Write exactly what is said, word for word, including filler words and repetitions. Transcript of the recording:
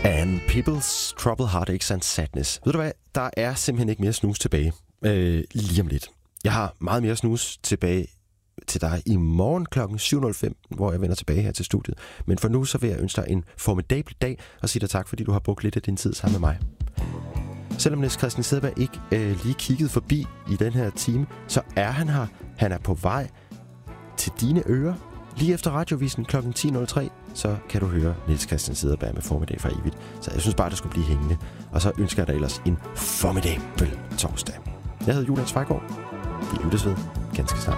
And People's Trouble, Heartaches and Sadness. Ved du hvad? Der er simpelthen ikke mere snus tilbage. Øh, lige om lidt. Jeg har meget mere snus tilbage til dig i morgen klokken syv nul fem, hvor jeg vender tilbage her til studiet. Men for nu så vil jeg ønske dig en formidabel dag og sige dig tak, fordi du har brugt lidt af din tid sammen med mig. Selvom Niels Christian Cederberg ikke øh, lige kiggede forbi i den her time, så er han her. Han er på vej til dine ører. Lige efter radiovisen klokken ti nul tre, så kan du høre Niels Christian Cederberg med Formiddag for evigt. Så jeg synes bare, det skulle blive hængende. Og så ønsker jeg dig ellers en formidabel torsdag. Jeg hedder Julian Svejgaard. Vi lyttes ved ganske snart.